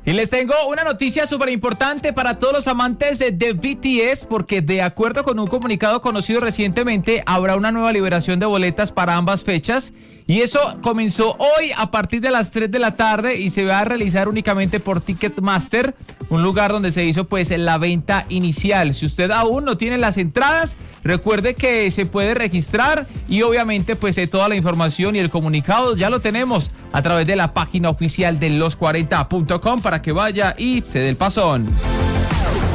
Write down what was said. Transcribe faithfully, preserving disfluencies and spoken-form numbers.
Y les tengo una noticia súper importante para todos los amantes de, de B T S, porque de acuerdo con un comunicado conocido recientemente, habrá una nueva liberación de boletas para ambas fechas. Y eso comenzó hoy a partir de las tres de la tarde y se va a realizar únicamente por Ticketmaster, un lugar donde se hizo pues la venta inicial. Si usted aún no tiene las entradas, recuerde que se puede registrar y obviamente pues eh, toda la información y el comunicado ya lo tenemos a través de la página oficial de los cuarenta punto com para que vaya y se dé el pasón.